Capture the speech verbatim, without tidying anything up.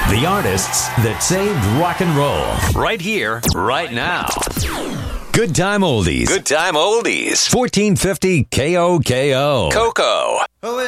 The artists that saved rock and roll. Right here, right now. Good Time Oldies. Good Time Oldies. fourteen fifty K O K O. Coco.